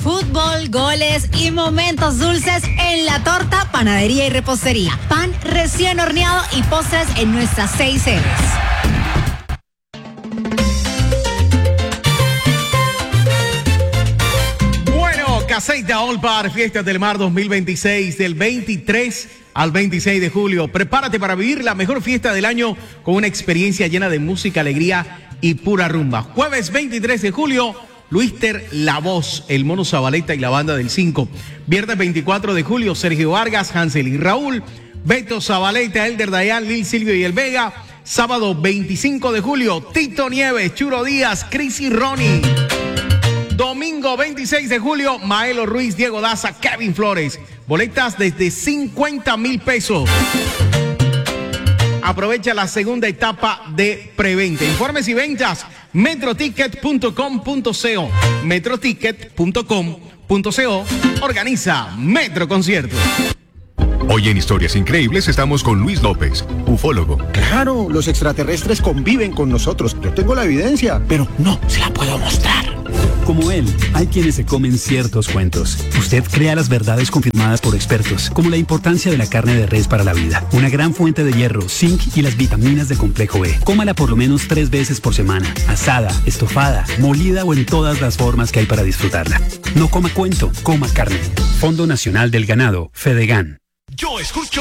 Fútbol, goles y momentos dulces en la torta, panadería y repostería. Pan recién horneado y postres en nuestras 6 sedes. Caseita All Bar, Fiestas del Mar 2026, del 23 al 26 de julio. Prepárate para vivir la mejor fiesta del año con una experiencia llena de música, alegría y pura rumba. Jueves 23 de julio, Luister La Voz, el Mono Zabaleta y la Banda del 5. Viernes 24 de julio, Sergio Vargas, Hansel y Raúl, Beto Zabaleta, Elder Dayan, Lil Silvio y El Vega. Sábado 25 de julio, Tito Nieves, Churo Díaz, Chris y Ronnie. Domingo 26 de julio, Maelo Ruiz, Diego Daza, Kevin Flores. Boletas desde 50,000 pesos. Aprovecha la segunda etapa de preventa. Informes y ventas, metroticket.com.co. Metroticket.com.co. Organiza Metro Conciertos. Hoy en Historias Increíbles estamos con Luis López, ufólogo. Claro, los extraterrestres conviven con nosotros. Yo tengo la evidencia, pero no se la puedo mostrar. Como él, hay quienes se comen ciertos cuentos. Usted crea las verdades confirmadas por expertos, como la importancia de la carne de res para la vida, una gran fuente de hierro, zinc y las vitaminas de complejo B. Cómala por lo menos 3 veces por semana, asada, estofada, molida o en todas las formas que hay para disfrutarla. No coma cuento, coma carne. Fondo Nacional del Ganado, Fedegan. Yo escucho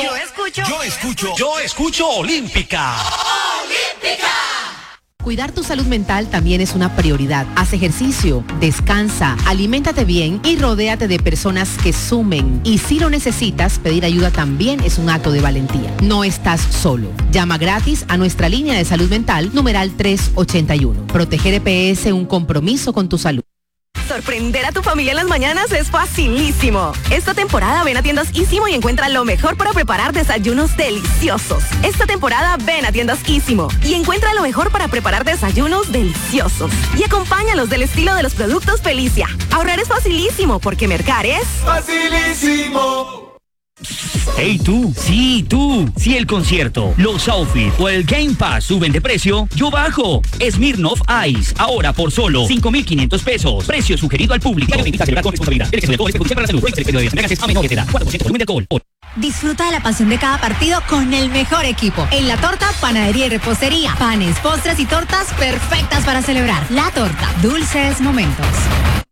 Olímpica. ¡Olímpica! Cuidar tu salud mental también es una prioridad. Haz ejercicio, descansa, aliméntate bien y rodéate de personas que sumen. Y si lo necesitas, pedir ayuda también es un acto de valentía. No estás solo. Llama gratis a nuestra línea de salud mental, numeral 381. Proteger EPS, un compromiso con tu salud. Sorprender a tu familia en las mañanas es facilísimo. Esta temporada ven a Tiendas Ísimo y encuentra lo mejor para preparar desayunos deliciosos. Esta temporada ven a Tiendas Ísimo y encuentra lo mejor para preparar desayunos deliciosos. Y acompáñalos del estilo de los productos Felicia. Ahorrar es facilísimo porque mercar es ¡facilísimo! Hey tú, sí tú, si el concierto, los outfits o el Game Pass suben de precio, yo bajo. Smirnoff Ice, ahora por solo 5,500 pesos. Precio sugerido al público. Disfruta de la pasión de cada partido con el mejor equipo. En La Torta, panadería y repostería. Panes, postres y tortas perfectas para celebrar. La Torta, dulces momentos.